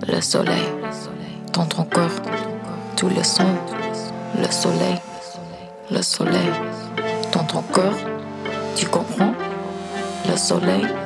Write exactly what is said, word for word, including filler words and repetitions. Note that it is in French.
Le soleil, dans ton corps, tous les sons. Le soleil, le soleil, dans ton corps, tu comprends? Le soleil.